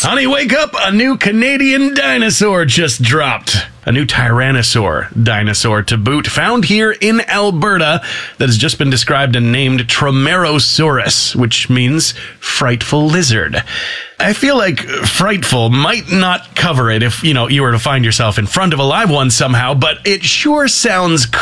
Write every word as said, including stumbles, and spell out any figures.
Honey, wake up! A new Canadian dinosaur just dropped. A new Tyrannosaur dinosaur to boot, found here in Alberta, that has just been described and named Trimerosaurus, which means frightful lizard. I feel like frightful might not cover it if, you know, you were to find yourself in front of a live one somehow, but it sure sounds